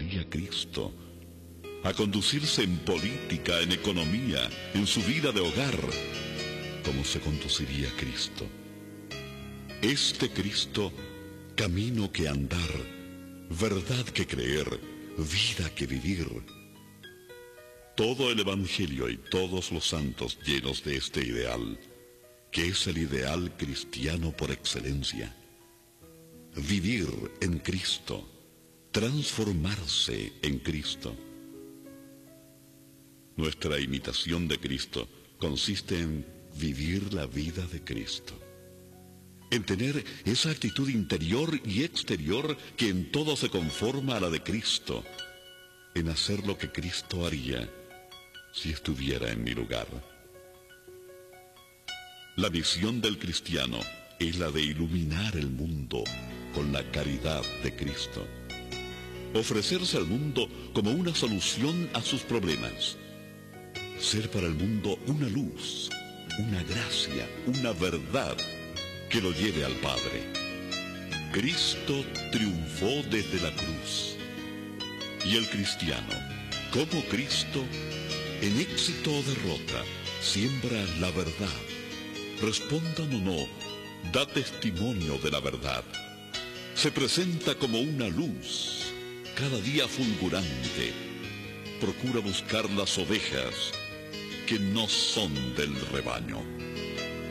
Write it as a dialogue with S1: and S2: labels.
S1: haría Cristo, a conducirse en política, en economía, en su vida de hogar, como se conduciría Cristo. Este Cristo, camino que andar, verdad que creer, vida que vivir. Todo el Evangelio y todos los santos llenos de este ideal, que es el ideal cristiano por excelencia. Vivir en Cristo, transformarse en Cristo. Nuestra imitación de Cristo consiste en vivir la vida de Cristo, en tener esa actitud interior y exterior que en todo se conforma a la de Cristo, en hacer lo que Cristo haría si estuviera en mi lugar. La misión del cristiano es la de iluminar el mundo con la caridad de Cristo, ofrecerse al mundo como una solución a sus problemas, ser para el mundo una luz, una gracia, una verdad que lo lleve al Padre. Cristo triunfó desde la cruz, y el cristiano, como Cristo, en éxito o derrota, siembra la verdad. Respondan o no, da testimonio de la verdad. Se presenta como una luz, cada día fulgurante. Procura buscar las ovejas que no son del rebaño.